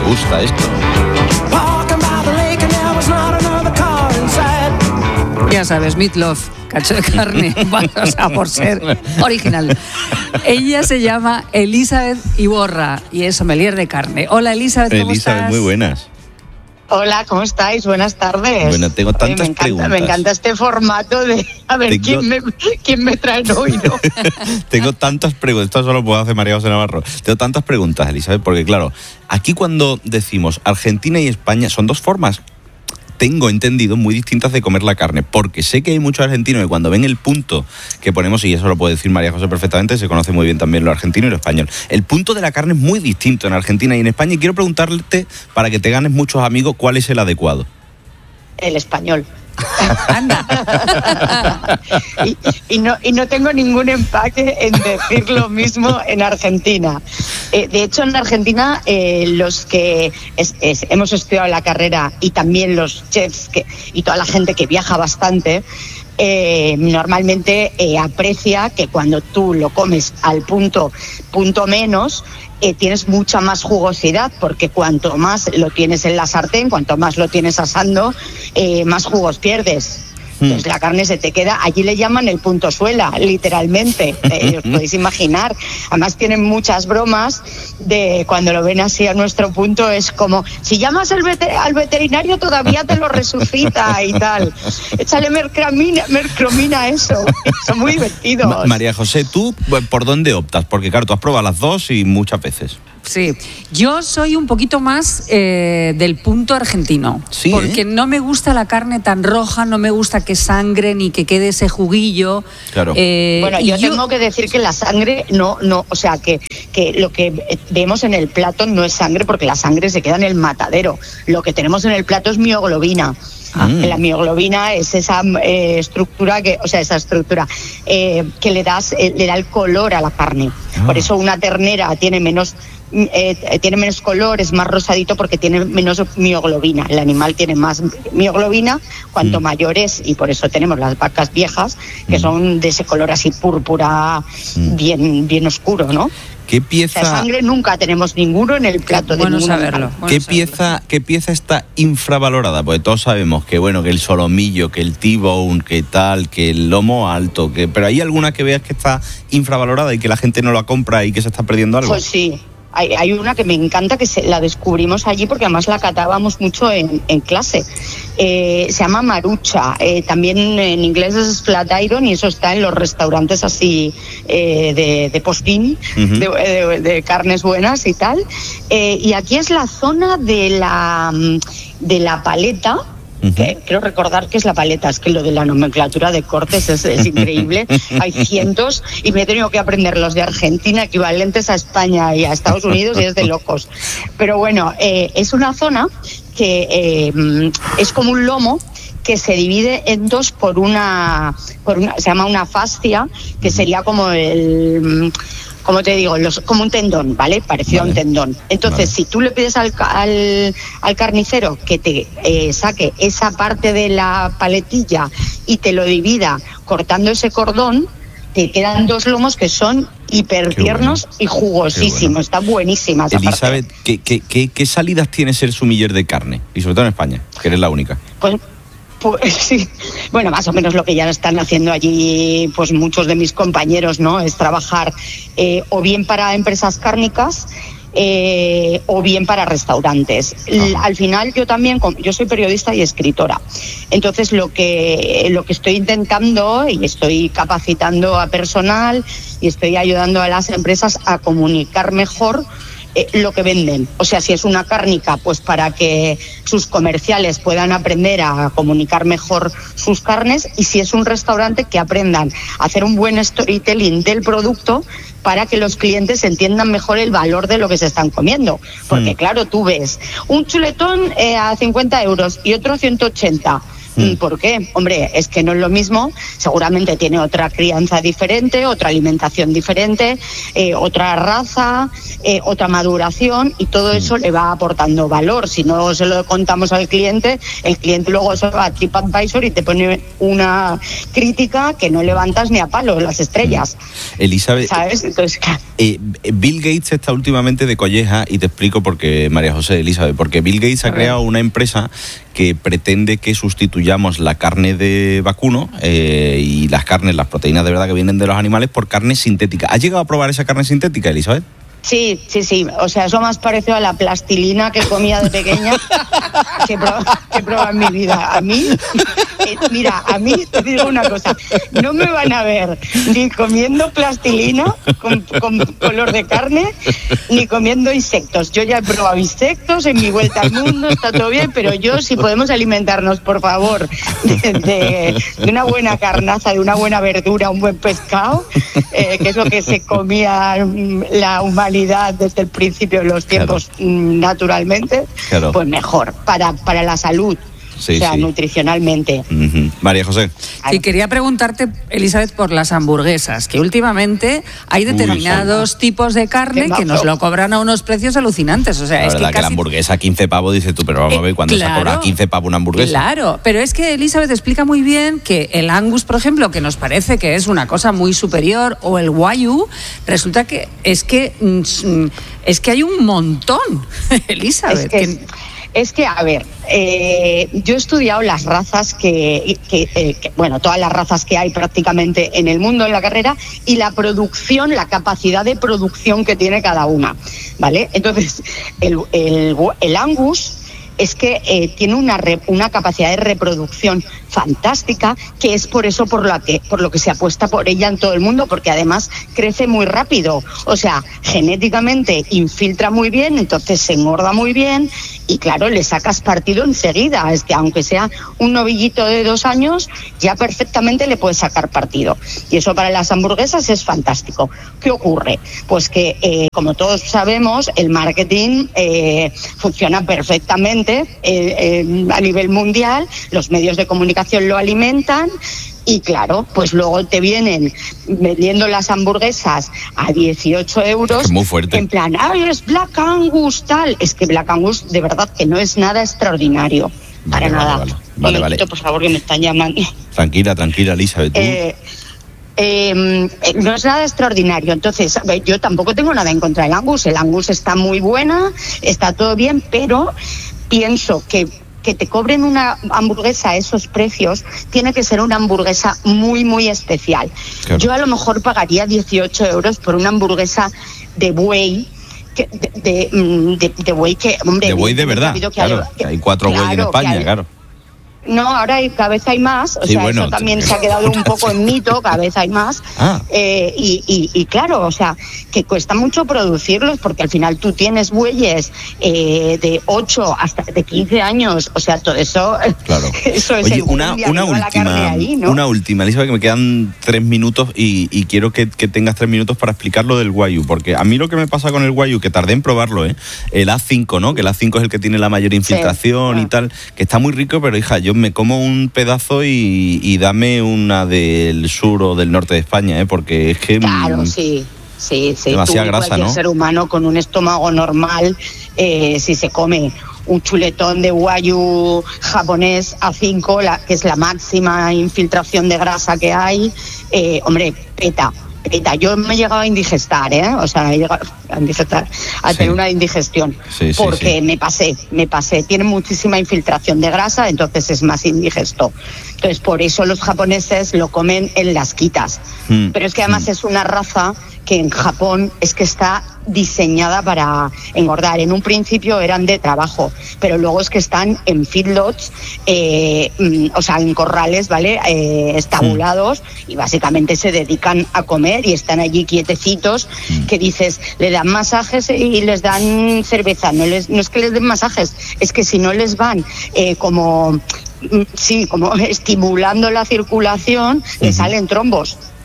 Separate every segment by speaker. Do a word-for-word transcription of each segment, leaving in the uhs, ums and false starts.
Speaker 1: gusta esto.
Speaker 2: Ya sabes, Meatloaf, cacho de carne, o sea, por ser original. Ella se llama Elizabeth Iborra y es sommelier de carne. Hola, Elizabeth, ¿cómo
Speaker 1: Elizabeth,
Speaker 2: estás?
Speaker 1: muy buenas.
Speaker 3: Hola, ¿cómo estáis? Buenas tardes.
Speaker 1: Bueno, tengo tantas
Speaker 3: Oye, me encanta,
Speaker 1: preguntas.
Speaker 3: Me encanta este formato de a ver
Speaker 1: tengo...
Speaker 3: quién me quién me trae hoy, ¿no?
Speaker 1: Tengo tantas preguntas, esto solo puedo hacer María José Navarro. Tengo tantas preguntas, Elizabeth, porque claro, aquí cuando decimos Argentina y España son dos formas, tengo entendido, muy distintas de comer la carne, porque sé que hay muchos argentinos que cuando ven el punto que ponemos, y eso lo puede decir María José perfectamente, se conoce muy bien también lo argentino y lo español, el punto de la carne es muy distinto en Argentina y en España, y quiero preguntarte, para que te ganes muchos amigos, ¿cuál es el adecuado?
Speaker 3: El español.
Speaker 2: Anda.
Speaker 3: y, y, no, y no tengo ningún empaque en decir lo mismo en Argentina. Eh, de hecho, en Argentina, eh, los que es, es, hemos estudiado la carrera y también los chefs que, y toda la gente que viaja bastante, eh, normalmente eh, aprecia que cuando tú lo comes al punto, punto menos, Eh, tienes mucha más jugosidad, porque cuanto más lo tienes en la sartén, cuanto más lo tienes asando, eh, más jugos pierdes. Entonces la carne se te queda, allí le llaman el punto suela, literalmente, eh, os podéis imaginar. Además tienen muchas bromas de cuando lo ven así a nuestro punto, es como, si llamas al, veter- al veterinario todavía te lo resucita y tal. Échale mercromina, mercromina a eso, son muy divertidos.
Speaker 1: Ma- María José, ¿tú por dónde optas? Porque claro, tú has probado las dos y muchas veces.
Speaker 2: Sí, yo soy un poquito más eh, del punto argentino,
Speaker 1: sí,
Speaker 2: porque
Speaker 1: ¿eh?
Speaker 2: no me gusta la carne tan roja, no me gusta que sangre ni que quede ese juguillo.
Speaker 1: Claro.
Speaker 2: Eh,
Speaker 3: bueno, yo, yo tengo que decir que la sangre no, no, o sea, que, que lo que vemos en el plato no es sangre, porque la sangre se queda en el matadero. Lo que tenemos en el plato es mioglobina. Ah. La mioglobina es esa eh, estructura que, o sea, esa estructura eh, que le das, eh, le da el color a la carne. Ah. Por eso una ternera tiene menos Eh, tiene menos color, es más rosadito porque tiene menos mioglobina. El animal tiene más mioglobina cuanto mm. mayor es, y por eso tenemos las vacas viejas que mm. son de ese color así púrpura, mm. bien, bien oscuro, ¿no?
Speaker 1: ¿Qué pieza?
Speaker 3: O sea, sangre nunca tenemos ninguno en el plato.
Speaker 2: Bueno
Speaker 3: de
Speaker 2: saberlo. Bueno
Speaker 1: ¿Qué
Speaker 2: saberlo.
Speaker 1: pieza, qué pieza está infravalorada? Porque todos sabemos que bueno, que el solomillo, que el T-bone, que tal, que el lomo alto, que pero hay alguna que veas que está infravalorada y que la gente no la compra y que se está perdiendo algo.
Speaker 3: Pues sí. Hay, hay una que me encanta, que se, la descubrimos allí porque además la catábamos mucho en, en clase. Eh, se llama marucha, eh, también en inglés es flat iron, y eso está en los restaurantes así eh, de, de postín, uh-huh. de, de, de carnes buenas y tal. Eh, y aquí es la zona de la, de la paleta. Uh-huh. Que quiero recordar que es la paleta, es que lo de la nomenclatura de cortes es, es increíble. Hay cientos y me he tenido que aprender los de Argentina equivalentes a España y a Estados Unidos, y es de locos. Pero bueno, eh, es una zona que eh, es como un lomo que se divide en dos por una, por una, se llama una fascia, que sería como el... como te digo, los, como un tendón, ¿vale? Parecido vale. a un tendón. Entonces, vale. si tú le pides al, al, al carnicero que te eh, saque esa parte de la paletilla y te lo divida cortando ese cordón, te quedan dos lomos que son hipertiernos bueno. y jugosísimos. Bueno. Está buenísima esa
Speaker 1: Elizabeth,
Speaker 3: parte.
Speaker 1: ¿qué, qué, qué, ¿qué salidas tiene ser sumiller de carne? Y sobre todo en España, que eres la única.
Speaker 3: Pues... Pues sí, bueno, más o menos lo que ya están haciendo allí, pues muchos de mis compañeros, ¿no? Es trabajar eh, o bien para empresas cárnicas eh, o bien para restaurantes. L- al final yo también, yo soy periodista y escritora, entonces lo que lo que estoy intentando, y estoy capacitando a personal y estoy ayudando a las empresas a comunicar mejor Eh, lo que venden. O sea, si es una cárnica, pues para que sus comerciales puedan aprender a comunicar mejor sus carnes, y si es un restaurante, que aprendan a hacer un buen storytelling del producto para que los clientes entiendan mejor el valor de lo que se están comiendo. Porque mm. claro, tú ves un chuletón eh, a cincuenta euros y otro a ciento ochenta. Mm. ¿Por qué? Hombre, es que no es lo mismo, seguramente tiene otra crianza diferente, otra alimentación diferente, eh, otra raza, eh, otra maduración, y todo eso mm. le va aportando valor. Si no se lo contamos al cliente, el cliente luego se va a TripAdvisor y te pone una crítica que no levantas ni a palo las estrellas.
Speaker 1: Mm. Elizabeth,
Speaker 3: ¿sabes? Entonces,
Speaker 1: eh, Bill Gates está últimamente de colleja, y te explico por qué, María José, Elizabeth, porque Bill Gates ha creado una empresa que pretende que sustituyamos la carne de vacuno eh, y las carnes, las proteínas de verdad que vienen de los animales, por carne sintética. ¿Has llegado a probar esa carne sintética, Elizabeth?
Speaker 3: Sí, sí, sí. O sea, eso más parecido a la plastilina que comía de pequeña que he probado, que he probado en mi vida. A mí, eh, mira, a mí te digo una cosa, no me van a ver ni comiendo plastilina con, con color de carne, ni comiendo insectos. Yo ya he probado insectos en mi vuelta al mundo, está todo bien, pero yo, si podemos alimentarnos, por favor, de, de, de una buena carnaza, de una buena verdura, un buen pescado, eh, que es lo que se comía la humanidad desde el principio de los tiempos, claro, naturalmente, claro, pues mejor para, para la salud. Sí, o sea, sí, nutricionalmente.
Speaker 1: Uh-huh. María José.
Speaker 2: Sí, quería preguntarte, Elizabeth, por las hamburguesas, que últimamente hay determinados Uy, tipos de carne que nos lo cobran a unos precios alucinantes. O sea,
Speaker 1: la
Speaker 2: es
Speaker 1: verdad
Speaker 2: que,
Speaker 1: que casi... la hamburguesa quince pavos, dices tú, pero vamos eh, a ver, ¿cuándo claro, se ha cobrado quince pavos una hamburguesa?
Speaker 2: Claro, pero es que Elizabeth explica muy bien que el Angus, por ejemplo, que nos parece que es una cosa muy superior, o el Wagyu, resulta que es que, es que hay un montón, Elizabeth.
Speaker 3: Es que... que... Es que, a ver, eh, yo he estudiado las razas que, que, eh, que, bueno, todas las razas que hay prácticamente en el mundo en la carrera, y la producción, la capacidad de producción que tiene cada una, ¿vale? Entonces, el, el, el Angus es que eh, tiene una, re, una capacidad de reproducción fantástica, que es por eso por, la que, por lo que se apuesta por ella en todo el mundo, porque además crece muy rápido, o sea, genéticamente infiltra muy bien, entonces se engorda muy bien, y claro, le sacas partido enseguida. Es que aunque sea un novillito de dos años, ya perfectamente le puedes sacar partido, y eso para las hamburguesas es fantástico. ¿Qué ocurre? Pues que, eh, como todos sabemos, el marketing eh, funciona perfectamente eh, eh, a nivel mundial, los medios de comunicación lo alimentan, y claro, pues luego te vienen vendiendo las hamburguesas a dieciocho euros.
Speaker 1: Es muy fuerte.
Speaker 3: En plan, ¡ay, es Black Angus, tal! Es que Black Angus, de verdad, que no es nada extraordinario. Vale, para vale, nada.
Speaker 1: Vale, vale, vale.
Speaker 3: Por favor, que me están llamando.
Speaker 1: Tranquila, tranquila, Elizabeth. ¿Tú?
Speaker 3: Eh, eh, no es nada extraordinario. Entonces, a ver, yo tampoco tengo nada en contra del Angus. El Angus está muy buena, está todo bien, pero pienso que que te cobren una hamburguesa a esos precios, tiene que ser una hamburguesa muy, muy especial. Claro. Yo a lo mejor pagaría dieciocho euros por una hamburguesa de buey, que, de, de, de, de buey que, hombre...
Speaker 1: De buey de verdad, que claro, hay, que hay cuatro claro, bueyes en España, hay, claro.
Speaker 3: No, ahora hay, cada vez hay más, o sí, sea, bueno, eso también te... se ha quedado un poco en mito, cada vez hay más, ah. eh, y, y, y claro, o sea, que cuesta mucho producirlos, porque al final tú tienes bueyes eh, de ocho hasta de quince años, o sea, todo eso,
Speaker 1: claro.
Speaker 3: eso es...
Speaker 1: Oye,
Speaker 3: el
Speaker 1: una, una última, ahí, ¿no? Una última, Elizabeth, que me quedan tres minutos y, y quiero que, que tengas tres minutos para explicar lo del Wagyu, porque a mí lo que me pasa con el Wagyu, que tardé en probarlo, ¿eh? El A cinco, ¿no? Que el A cinco es el que tiene la mayor infiltración, sí, y tal, que está muy rico, pero hija, yo me como un pedazo y, y dame una del sur o del norte de España, ¿eh? Porque es que...
Speaker 3: Claro, mmm, sí, sí, sí.
Speaker 1: Demasiada
Speaker 3: Tú,
Speaker 1: grasa,
Speaker 3: cualquier
Speaker 1: ¿no?
Speaker 3: ser humano con un estómago normal, eh, si se come un chuletón de Wagyu japonés A cinco, la, que es la máxima infiltración de grasa que hay, eh, hombre, peta. Yo me he llegado a indigestar, ¿eh? O sea, he llegado a indigestar, a sí. tener una indigestión, sí, sí, porque sí. me pasé, me pasé. Tiene muchísima infiltración de grasa, entonces es más indigesto. Entonces, por eso los japoneses lo comen en las quitas. Mm. Pero es que además mm. es una raza que en Japón es que está diseñada para engordar. En un principio eran de trabajo, pero luego es que están en feedlots, eh, o sea, en corrales, ¿vale? Eh, estabulados, mm. y básicamente se dedican a comer y están allí quietecitos, mm. que dices, le dan masajes y les dan cerveza. No, les, no es que les den masajes, es que si no les van eh, como... Sí, como estimulando la circulación, uh-huh. le salen trombos.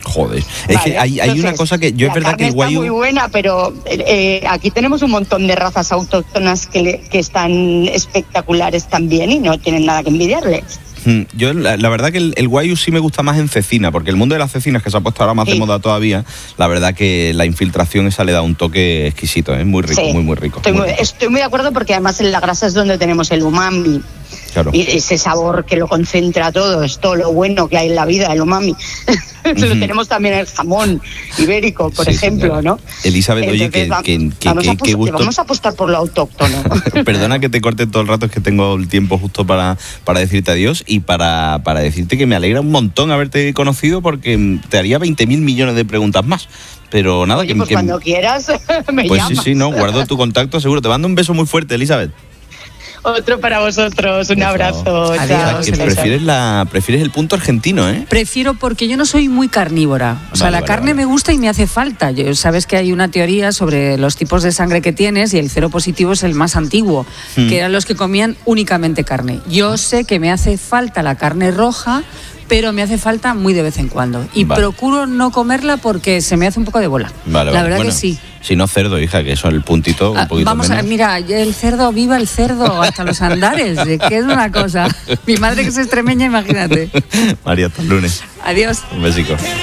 Speaker 1: Joder.
Speaker 3: Vale,
Speaker 1: Es que hay, hay
Speaker 3: entonces,
Speaker 1: una cosa que yo es
Speaker 3: la
Speaker 1: verdad que
Speaker 3: carne
Speaker 1: el guayu...
Speaker 3: está muy buena, pero eh, aquí tenemos un montón de razas autóctonas que, le, que están espectaculares también y no tienen nada que envidiarles.
Speaker 1: Yo, la, la verdad que el, el guayu sí me gusta más en cecina, porque el mundo de las cecinas, que se ha puesto ahora más
Speaker 3: Sí.
Speaker 1: de moda todavía, la verdad que la infiltración esa le da un toque exquisito, es ¿eh? muy rico,
Speaker 3: Sí.
Speaker 1: muy, muy rico.
Speaker 3: Estoy
Speaker 1: muy
Speaker 3: muy,
Speaker 1: rico.
Speaker 3: estoy muy de acuerdo porque además en la grasa es donde tenemos el umami.
Speaker 1: Claro.
Speaker 3: Y ese sabor que lo concentra todo, es todo lo bueno que hay en la vida, el umami. Lo tenemos también en el jamón ibérico, por
Speaker 1: Sí,
Speaker 3: ejemplo,
Speaker 1: señora.
Speaker 3: ¿no?
Speaker 1: Elizabeth, oye, que,
Speaker 3: va-
Speaker 1: que, que,
Speaker 3: vamos,
Speaker 1: que-
Speaker 3: a
Speaker 1: que
Speaker 3: apostar,
Speaker 1: gusto...
Speaker 3: vamos a apostar por lo autóctono.
Speaker 1: Perdona que te corte todo el rato, es que tengo el tiempo justo para, para decirte adiós y para, para decirte que me alegra un montón haberte conocido porque te haría veinte mil millones de preguntas más. Pero nada,
Speaker 3: Oye,
Speaker 1: que,
Speaker 3: pues
Speaker 1: que-
Speaker 3: cuando quieras me
Speaker 1: pues
Speaker 3: llamas.
Speaker 1: sí, sí, no, guardo tu contacto seguro. Te mando un beso muy fuerte, Elizabeth.
Speaker 3: Otro para vosotros, un
Speaker 1: Por
Speaker 3: abrazo.
Speaker 1: favor.
Speaker 2: Adiós,
Speaker 3: Chao.
Speaker 1: Que
Speaker 2: Elizabeth.
Speaker 1: prefieres, la, prefieres el punto argentino, ¿eh?
Speaker 2: Prefiero porque yo no soy muy carnívora. O sea,
Speaker 1: Vale,
Speaker 2: la
Speaker 1: vale,
Speaker 2: carne
Speaker 1: vale.
Speaker 2: me gusta y me hace falta. Yo, sabes que hay una teoría sobre los tipos de sangre que tienes y el cero positivo es el más antiguo,
Speaker 1: Hmm.
Speaker 2: que eran los que comían únicamente carne. Yo sé que me hace falta la carne roja, pero me hace falta muy de vez en cuando. Y
Speaker 1: Vale.
Speaker 2: procuro no comerla porque se me hace un poco de bola.
Speaker 1: Vale,
Speaker 2: la
Speaker 1: vale.
Speaker 2: verdad
Speaker 1: Bueno,
Speaker 2: que sí.
Speaker 1: Si no cerdo, hija, que eso es el puntito un
Speaker 2: Ah,
Speaker 1: poquito
Speaker 2: Vamos a
Speaker 1: menos.
Speaker 2: mira, el cerdo, viva el cerdo, hasta los andares, que es una cosa. Mi madre que es extremeña, imagínate.
Speaker 1: María, hasta el lunes.
Speaker 2: Adiós.
Speaker 1: Un besico.